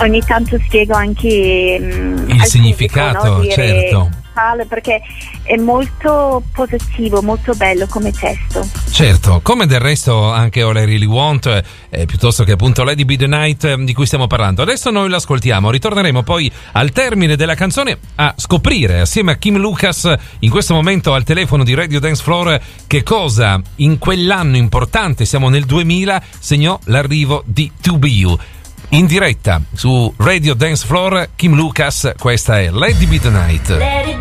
ogni tanto spiego anche il significato, pubblico, no? certo. Perché è molto positivo, molto bello come testo. Certo, come del resto anche All I Really Want, piuttosto che appunto Lady Be The Night di cui stiamo parlando. Adesso noi l'ascoltiamo, ritorneremo poi al termine della canzone a scoprire assieme a Kim Lucas, in questo momento al telefono di Radio Dance Floor, che cosa in quell'anno importante, siamo nel 2000, segnò l'arrivo di To Be You. In diretta su Radio Dance Floor, Kim Lucas, questa è Lady Be The Night.